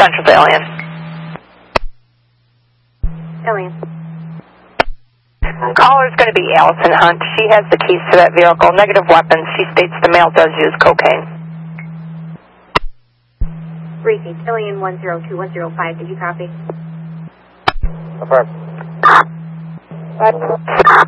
Central to Alien. Alien. Caller's going to be Allison Hunt. She has the keys to that vehicle. Negative weapons. She states the male does use cocaine. Briefing. Alien 102-105. Did you copy? Affirm.